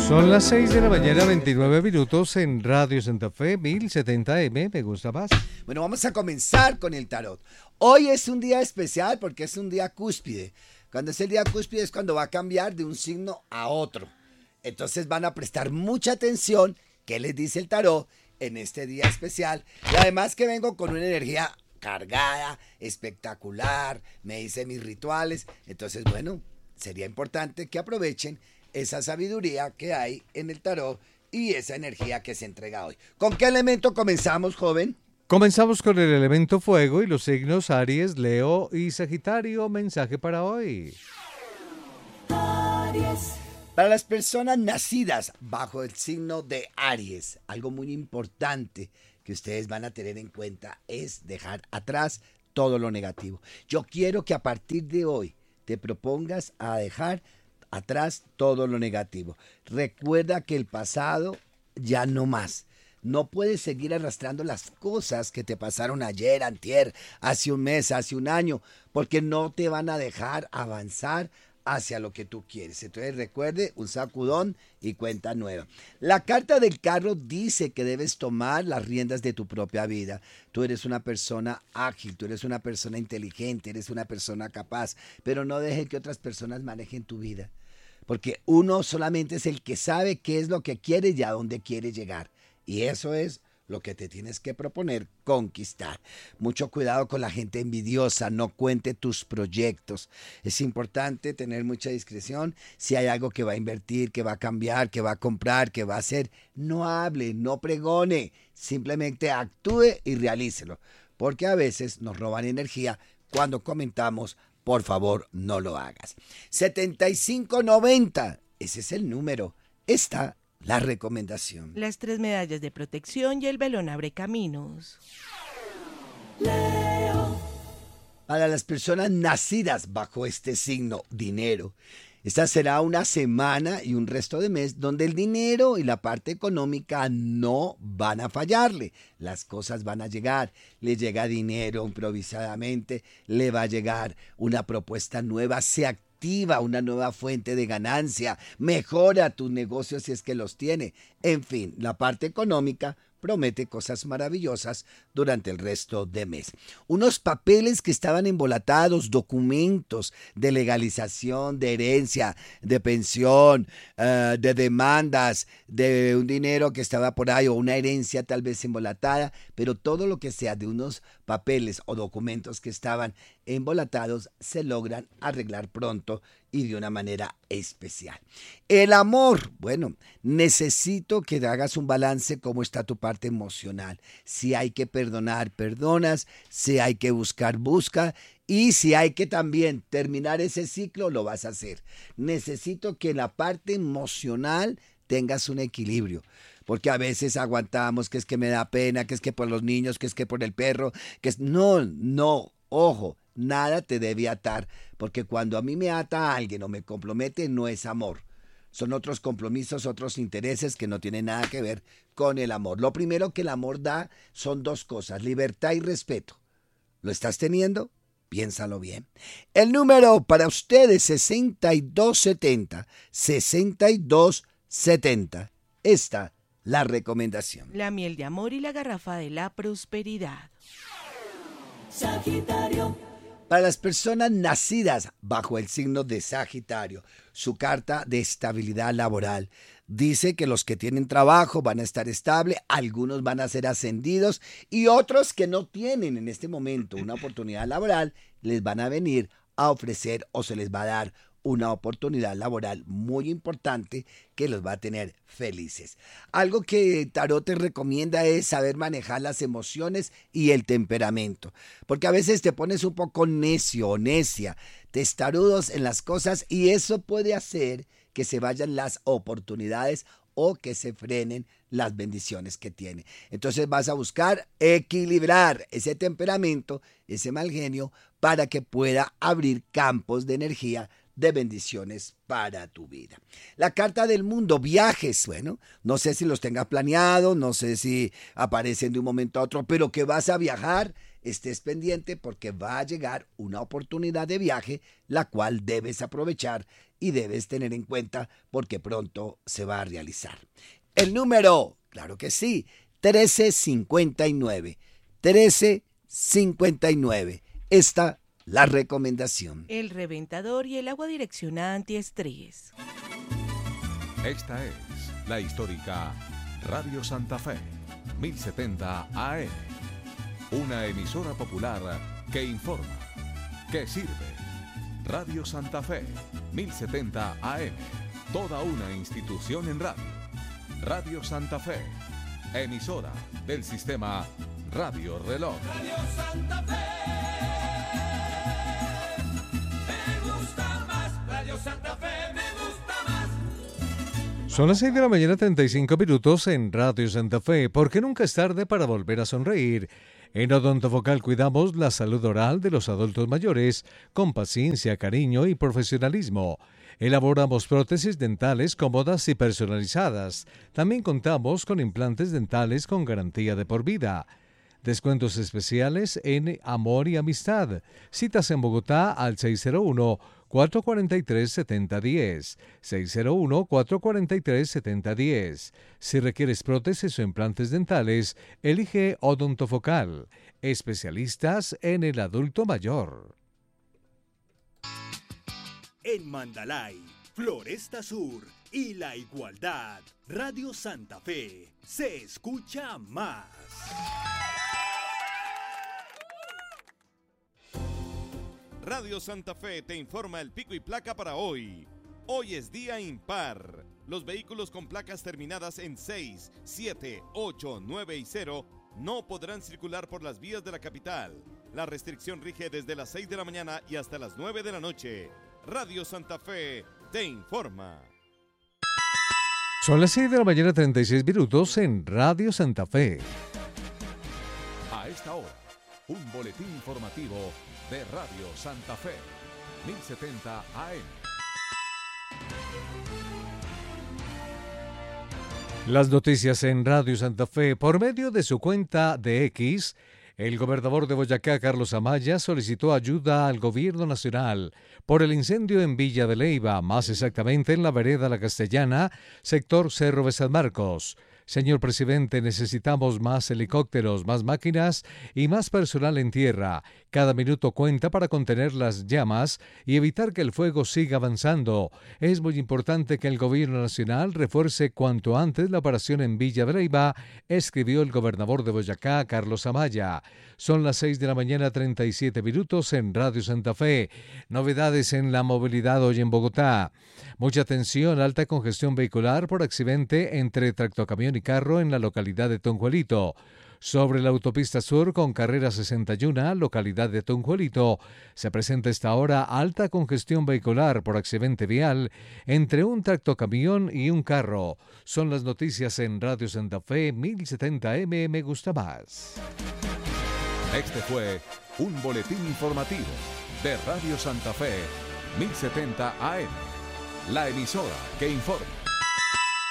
Son las 6 de la mañana, 29 minutos en Radio Santa Fe, 1070M, me gusta más. Bueno, vamos a comenzar con el tarot. Hoy es un día especial porque es un día cúspide. Cuando es el día cúspide es cuando va a cambiar de un signo a otro. Entonces van a prestar mucha atención qué les dice el tarot en este día especial. Y además que vengo con una energía cargada, espectacular, me hice mis rituales. Entonces, bueno, sería importante que aprovechen esa sabiduría que hay en el tarot y esa energía que se entrega hoy. ¿Con qué elemento comenzamos, joven? Comenzamos con el elemento fuego y los signos Aries, Leo y Sagitario. Mensaje para hoy. Aries. Para las personas nacidas bajo el signo de Aries, algo muy importante que ustedes van a tener en cuenta es dejar atrás todo lo negativo. Yo quiero que a partir de hoy te propongas a dejar atrás todo lo negativo. Recuerda que el pasado ya no más. No puedes seguir arrastrando las cosas que te pasaron ayer, antier, hace un mes, hace un año, porque no te van a dejar avanzar hacia lo que tú quieres. Entonces recuerde, un sacudón y cuenta nueva. La carta del carro dice que debes tomar las riendas de tu propia vida. Tú eres una persona ágil, tú eres una persona inteligente, eres una persona capaz, pero no dejes que otras personas manejen tu vida. Porque uno solamente es el que sabe qué es lo que quiere y a dónde quiere llegar. Y eso es lo que te tienes que proponer conquistar. Mucho cuidado con la gente envidiosa, no cuente tus proyectos. Es importante tener mucha discreción. Si hay algo que va a invertir, que va a cambiar, que va a comprar, que va a hacer, no hable, no pregone. Simplemente actúe y realícelo. Porque a veces nos roban energía cuando comentamos. Por favor, no lo hagas. 7590, ese es el número. Está la recomendación. Las 3 medallas de protección y el velón abre caminos. Leo. Para las personas nacidas bajo este signo, dinero. Esta será una semana y un resto de mes donde el dinero y la parte económica no van a fallarle. Las cosas van a llegar. Le llega dinero improvisadamente, le va a llegar una propuesta nueva, se activa una nueva fuente de ganancia, mejora tus negocios si es que los tiene. En fin, la parte económica promete cosas maravillosas durante el resto de mes. Unos papeles que estaban embolatados, documentos de legalización, de herencia, de pensión, de demandas, de un dinero que estaba por ahí o una herencia tal vez embolatada, pero todo lo que sea de unos papeles o documentos que estaban embolatados se logran arreglar pronto y de una manera especial. El amor, bueno, necesito que hagas un balance cómo está tu parte emocional. Si hay que perdonar, perdonas. Si hay que buscar, busca. Y si hay que también terminar ese ciclo, lo vas a hacer. Necesito que en la parte emocional tengas un equilibrio. Porque a veces aguantamos que es que me da pena, que es que por los niños, que es que por el perro, que es... No, ojo. Nada te debe atar, porque cuando a mí me ata a alguien o me compromete, no es amor. Son otros compromisos, otros intereses que no tienen nada que ver con el amor. Lo primero que el amor da son 2 cosas, libertad y respeto. ¿Lo estás teniendo? Piénsalo bien. El número para ustedes 6270, 6270. Esta la recomendación. La miel de amor y la garrafa de la prosperidad. Sagitario. Para las personas nacidas bajo el signo de Sagitario, su carta de estabilidad laboral dice que los que tienen trabajo van a estar estables, algunos van a ser ascendidos y otros que no tienen en este momento una oportunidad laboral les van a venir a ofrecer o se les va a dar una oportunidad laboral muy importante que los va a tener felices. Algo que Tarot te recomienda es saber manejar las emociones y el temperamento, porque a veces te pones un poco necio o necia, testarudos en las cosas y eso puede hacer que se vayan las oportunidades o que se frenen las bendiciones que tiene. Entonces vas a buscar equilibrar ese temperamento, ese mal genio, para que pueda abrir campos de energía de bendiciones para tu vida. La carta del mundo, viajes, bueno, no sé si los tengas planeado, no sé si aparecen de un momento a otro, pero que vas a viajar, estés pendiente porque va a llegar una oportunidad de viaje, la cual debes aprovechar y debes tener en cuenta porque pronto se va a realizar. El número, claro que sí, 1359. 1359. Esta la recomendación. El reventador y el agua direccionada antiestrés. Esta es la histórica Radio Santa Fe, 1070 AM. Una emisora popular que informa, que sirve. Radio Santa Fe, 1070 AM. Toda una institución en radio. Radio Santa Fe, emisora del sistema Radio Reloj. Radio Santa Fe, me gusta más. Radio Santa Fe, me gusta más. Son las 6 de la mañana, 35 minutos en Radio Santa Fe, porque nunca es tarde para volver a sonreír. En Odontofocal cuidamos la salud oral de los adultos mayores con paciencia, cariño y profesionalismo. Elaboramos prótesis dentales cómodas y personalizadas. También contamos con implantes dentales con garantía de por vida. Descuentos especiales en Amor y Amistad. Citas en Bogotá al 601-443-7010. 601-443-7010. Si requieres prótesis o implantes dentales, elige Odontofocal. Especialistas en el adulto mayor. En Mandalay, Floresta Sur y La Igualdad, Radio Santa Fe se escucha más. Radio Santa Fe te informa el pico y placa para hoy. Hoy es día impar. Los vehículos con placas terminadas en 6, 7, 8, 9 y 0 no podrán circular por las vías de la capital. La restricción rige desde las 6 de la mañana y hasta las 9 de la noche. Radio Santa Fe te informa. Son las 6 de la mañana, 36 minutos en Radio Santa Fe. A esta hora, un boletín informativo de Radio Santa Fe, 1070 AM. Las noticias en Radio Santa Fe. Por medio de su cuenta de X, el gobernador de Boyacá, Carlos Amaya, solicitó ayuda al gobierno nacional por el incendio en Villa de Leyva, más exactamente en la vereda La Castellana, sector Cerro de San Marcos. Señor presidente, necesitamos más helicópteros, más máquinas y más personal en tierra. Cada minuto cuenta para contener las llamas y evitar que el fuego siga avanzando. Es muy importante que el gobierno nacional refuerce cuanto antes la operación en Villa de Leyva, escribió el gobernador de Boyacá, Carlos Amaya. Son las 6 de la mañana, 37 minutos en Radio Santa Fe. Novedades en la movilidad hoy en Bogotá. Mucha atención, alta congestión vehicular por accidente entre tractocamión y carro en la localidad de Tunjuelito. Sobre la autopista sur con carrera 61, localidad de Tunjuelito, se presenta esta hora alta congestión vehicular por accidente vial entre un tractocamión y un carro. Son las noticias en Radio Santa Fe, 1070M, me gusta más. Este fue un boletín informativo de Radio Santa Fe, 1070 AM. La emisora que informa.